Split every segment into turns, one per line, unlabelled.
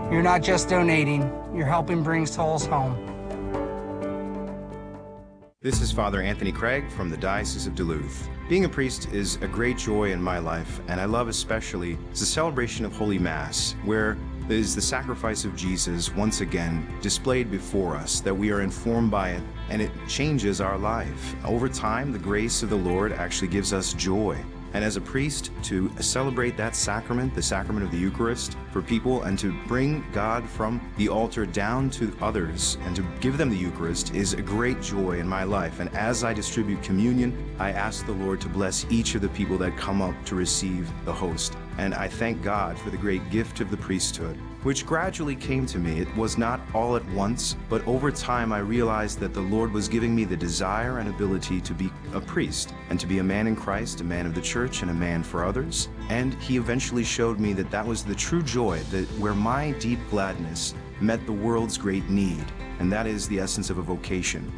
You're not just donating, you're helping bring souls home.
This is Father Anthony Craig from the Diocese of Duluth. Being a priest is a great joy in my life, and I love especially the celebration of Holy Mass, where is the sacrifice of Jesus once again displayed before us, that we are informed by it, and it changes our life. Over time, the grace of the Lord actually gives us joy. And as a priest, to celebrate that sacrament, the sacrament of the Eucharist, for people, and to bring God from the altar down to others and to give them the Eucharist is a great joy in my life. And as I distribute communion, I ask the Lord to bless each of the people that come up to receive the host. And I thank God for the great gift of the priesthood, which gradually came to me. It was not all at once, but over time I realized that the Lord was giving me the desire and ability to be a priest and to be a man in Christ, a man of the church, and a man for others. And He eventually showed me that that was the true joy, that where my deep gladness met the world's great need, and that is the essence of a vocation.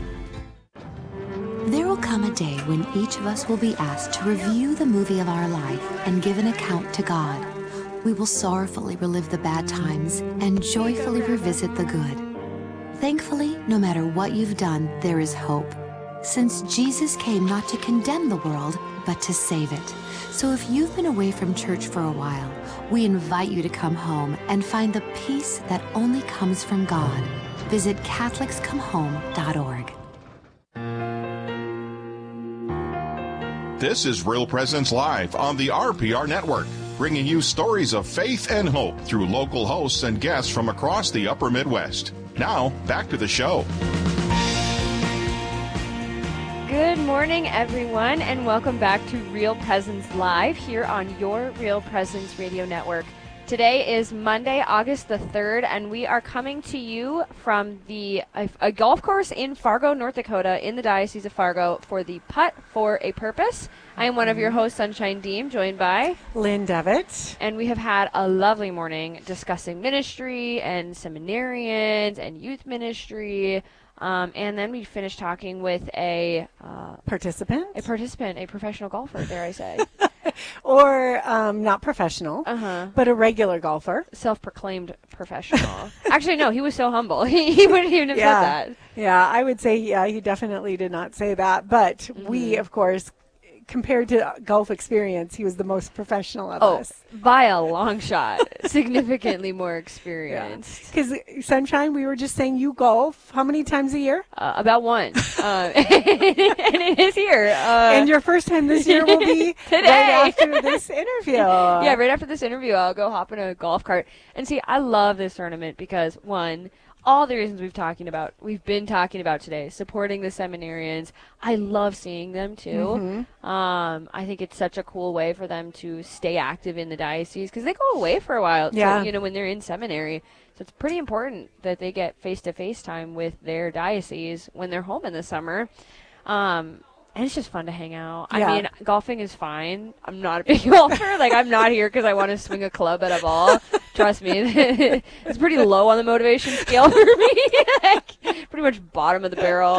There will come a day when each of us will be asked to review the movie of our life and give an account to God. We will sorrowfully relive the bad times and joyfully revisit the good. Thankfully, no matter what you've done, there is hope, since Jesus came not to condemn the world, but to save it. So if you've been away from church for a while, we invite you to come home and find the peace that only comes from God. Visit CatholicsComeHome.org.
This is Real Presence Live on the RPR Network, bringing you stories of faith and hope through local hosts and guests from across the upper Midwest. Now, back to the show.
Good morning, everyone, and welcome back to Real Presence Live here on your Real Presence Radio Network. Today is Monday, August the 3rd, and we are coming to you from a golf course in Fargo, North Dakota, in the Diocese of Fargo for the Putt for a Purpose. I am one of your hosts, Sunshine Deem, joined by
Lynn Devitt.
And we have had a lovely morning discussing ministry and seminarians and youth ministry. And then we finished talking with a
participant,
a professional golfer, dare I say.
Or not professional, but a regular golfer.
Self-proclaimed professional. Actually, no, he was so humble. He wouldn't even have said that.
Yeah, I would say, he definitely did not say that. But we, of course, compared to golf experience, he was the most professional of us.
By a long shot. Significantly more experienced.
Because, Sunshine, we were just saying you golf how many times a year?
About one. And it is here.
And your first time this year will be
today.
Right after this interview.
Yeah, right after this interview, I'll go hop in a golf cart. And see, I love this tournament because, one, all the reasons we've been talking about today, supporting the seminarians. I love seeing them too. I think it's such a cool way for them to stay active in the diocese because they go away for a while.
Yeah.
So, when they're in seminary. So it's pretty important that they get face-to-face time with their diocese when they're home in the summer. And it's just fun to hang out.
Yeah.
I mean, golfing is fine. I'm not a big golfer. I'm not here because I want to swing a club at a ball. Trust me. It's pretty low on the motivation scale for me. Pretty much bottom of the barrel.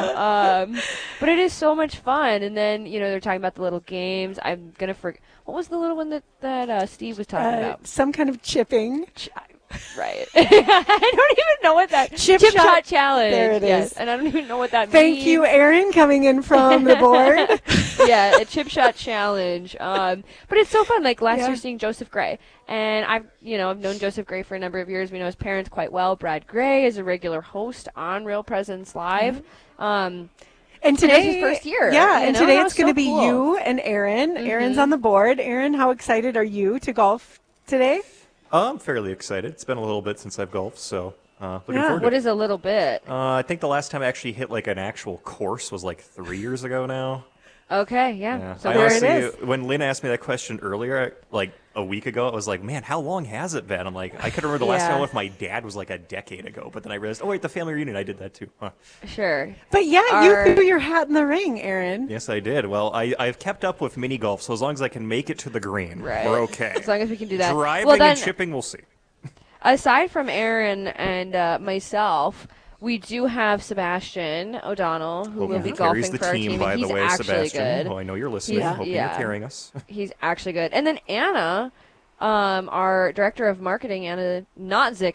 But it is so much fun. And then, they're talking about the little games. I'm going to forget. What was the little one that Steve was talking about?
Some kind of chipping.
Right. I don't even know what that... Chip shot challenge.
There it is.
And I don't even know what that means.
Thank you, Aaron, coming in from the board.
Yeah, a chip shot challenge. But it's so fun. Last year seeing Joseph Gray. And I've known Joseph Gray for a number of years. We know his parents quite well. Brad Gray is a regular host on Real Presence Live. And today's his first year.
Yeah, and today it's going to be
cool.
You and Aaron. Aaron's on the board. Aaron, how excited are you to golf today?
I'm fairly excited. It's been a little bit since I've golfed, so looking forward to it.
What is a little bit?
I think the last time I actually hit an actual course was 3 years ago now.
Okay, yeah.
So there it is.
When Lynn asked me that question earlier, a week ago, I was like, man, how long has it been? I'm like, I could remember the last time with my dad was a decade ago, but then I realized, oh wait, the family reunion, I did that too. Huh.
Sure.
But you threw your hat in the ring, Aaron.
Yes, I did. Well, I've kept up with mini golf, so as long as I can make it to the green, we're okay.
As long as we can do that.
Driving and chipping, we'll see.
Aside from Aaron and myself, we do have Sebastian O'Donnell, who will be golfing
the
for our
team,
team.
by
And he's
the way,
actually
Sebastian.
good.
Oh, I know you're listening. Hoping you're carrying us.
He's actually good. And then Anna, our director of marketing, Anna Notzik,